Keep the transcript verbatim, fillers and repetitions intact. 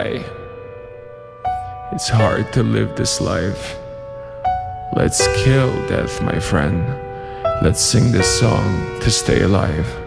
die. It's hard to live this life. Let's kill death, my friend. Let's sing this song to stay alive.